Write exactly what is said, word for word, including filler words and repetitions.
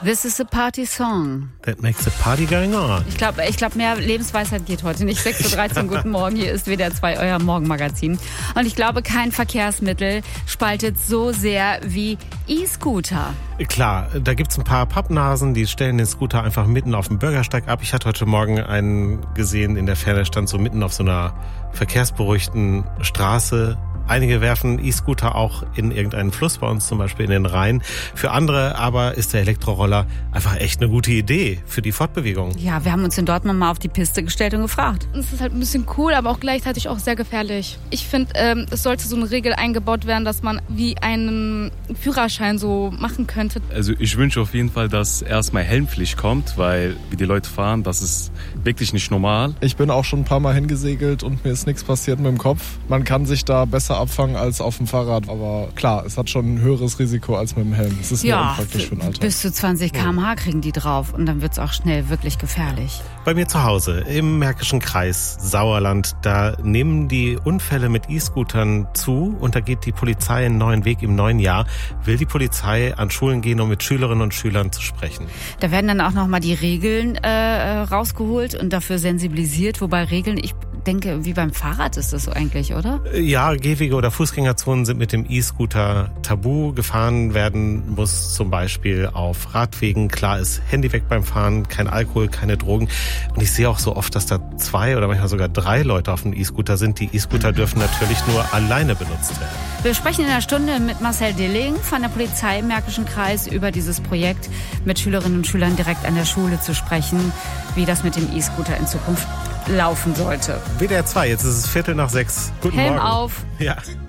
This is a party song. That makes a party going on. Ich glaube, ich glaub, mehr Lebensweisheit geht heute nicht. sechs Uhr dreizehn, guten Morgen, hier ist W D R zwei, euer Morgenmagazin. Und ich glaube, kein Verkehrsmittel spaltet so sehr wie E-Scooter. Klar, da gibt's ein paar Pappnasen, die stellen den Scooter einfach mitten auf dem Bürgersteig ab. Ich hatte heute Morgen einen gesehen, in der Ferne stand so mitten auf so einer verkehrsberuhigten Straße. Einige werfen E-Scooter auch in irgendeinen Fluss, bei uns zum Beispiel in den Rhein. Für andere aber ist der Elektroroller einfach echt eine gute Idee für die Fortbewegung. Ja, wir haben uns in Dortmund mal auf die Piste gestellt und gefragt. Es ist halt ein bisschen cool, aber auch gleichzeitig auch sehr gefährlich. Ich finde, ähm, es sollte so eine Regel eingebaut werden, dass man wie einen Führerschein so machen könnte. Also ich wünsche auf jeden Fall, dass erstmal Helmpflicht kommt, weil wie die Leute fahren, das ist wirklich nicht normal. Ich bin auch schon ein paar Mal hingesegelt und mir ist nichts passiert mit dem Kopf. Man kann sich da besser abfangen als auf dem Fahrrad, aber klar, es hat schon ein höheres Risiko als mit dem Helm. Es ist ja, nur unpraktisch für den Alltag. Bis zu zwanzig Kilometer pro Stunde kriegen die drauf und dann wird's auch schnell wirklich gefährlich. Bei mir zu Hause im Märkischen Kreis Sauerland, da nehmen die Unfälle mit E-Scootern zu und da geht die Polizei einen neuen Weg im neuen Jahr. Will die Polizei an Schulen gehen, um mit Schülerinnen und Schülern zu sprechen. Da werden dann auch nochmal die Regeln äh, rausgeholt und dafür sensibilisiert, wobei Regeln, ich denke, wie beim Fahrrad ist das so eigentlich, oder? Ja, Gehwege oder Fußgängerzonen sind mit dem E-Scooter tabu. Gefahren werden muss zum Beispiel auf Radwegen. Klar ist Handy weg beim Fahren, kein Alkohol, keine Drogen. Und ich sehe auch so oft, dass da zwei oder manchmal sogar drei Leute auf dem E-Scooter sind. Die E-Scooter dürfen natürlich nur alleine benutzt werden. Wir sprechen in einer Stunde mit Marcel Dilling von der Polizei im Märkischen Kreis über dieses Projekt, mit Schülerinnen und Schülern direkt an der Schule zu sprechen, wie das mit dem E-Scooter in Zukunft laufen sollte. W D R zwei, jetzt ist es Viertel nach sechs. Guten Helm Morgen. auf. Ja.